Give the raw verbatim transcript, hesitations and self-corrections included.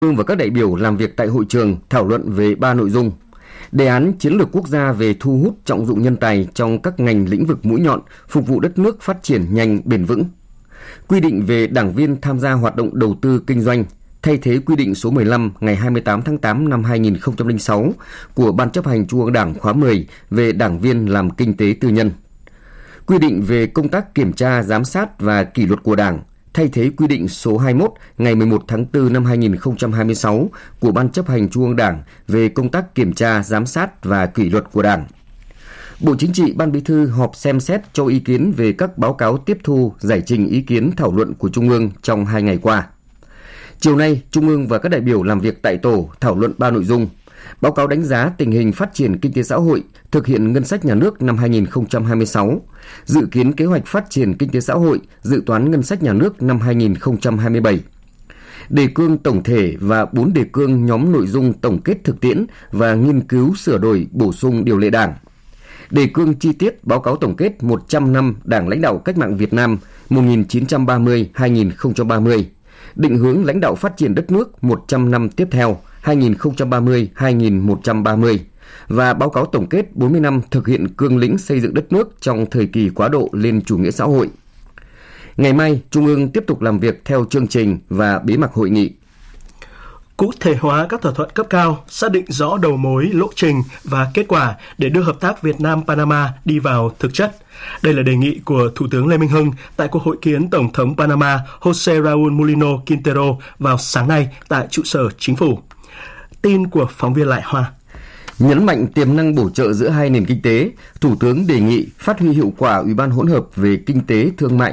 và các đại biểu làm việc tại hội trường thảo luận về ba nội dung: đề án chiến lược quốc gia về thu hút trọng dụng nhân tài trong các ngành lĩnh vực mũi nhọn phục vụ đất nước phát triển nhanh bền vững; quy định về đảng viên tham gia hoạt động đầu tư kinh doanh, thay thế quy định số mười lăm ngày hai mươi tám tháng tám năm hai nghìn không trăm lẻ sáu của Ban chấp hành Trung ương Đảng khóa mười về đảng viên làm kinh tế tư nhân; quy định về công tác kiểm tra, giám sát và kỷ luật của Đảng, thay thế quy định số hai mươi mốt ngày mười một tháng tư năm hai nghìn không trăm hai mươi sáu của Ban chấp hành Trung ương Đảng về công tác kiểm tra, giám sát và kỷ luật của Đảng. Bộ Chính trị, Ban Bí thư họp xem xét cho ý kiến về các báo cáo tiếp thu, giải trình ý kiến thảo luận của Trung ương trong hai ngày qua. Chiều nay, Trung ương và các đại biểu làm việc tại tổ thảo luận ba nội dung: báo cáo đánh giá tình hình phát triển kinh tế xã hội, thực hiện ngân sách nhà nước năm hai nghìn không trăm hai mươi sáu, dự kiến kế hoạch phát triển kinh tế xã hội, dự toán ngân sách nhà nước năm hai nghìn không trăm hai mươi bảy. Đề cương tổng thể và bốn đề cương nhóm nội dung tổng kết thực tiễn và nghiên cứu sửa đổi bổ sung điều lệ Đảng. Đề cương chi tiết báo cáo tổng kết một trăm năm Đảng lãnh đạo cách mạng Việt Nam một nghìn chín trăm ba mươi đến hai nghìn không trăm ba mươi, định hướng lãnh đạo phát triển đất nước một trăm năm tiếp theo hai nghìn không trăm ba mươi đến hai nghìn một trăm ba mươi và báo cáo tổng kết bốn mươi năm thực hiện cương lĩnh xây dựng đất nước trong thời kỳ quá độ lên chủ nghĩa xã hội. Ngày mai, Trung ương tiếp tục làm việc theo chương trình và bế mạc hội nghị. Cụ thể hóa các thỏa thuận cấp cao, xác định rõ đầu mối, lộ trình và kết quả để đưa hợp tác Việt Nam-Panama đi vào thực chất. Đây là đề nghị của Thủ tướng Lê Minh Hưng tại cuộc hội kiến Tổng thống Panama José Raúl Mulino Quintero vào sáng nay tại trụ sở chính phủ. Tin của phóng viên Lại Hoa. Nhấn mạnh tiềm năng bổ trợ giữa hai nền kinh tế, Thủ tướng đề nghị phát huy hiệu quả Ủy ban hỗn hợp về kinh tế thương mại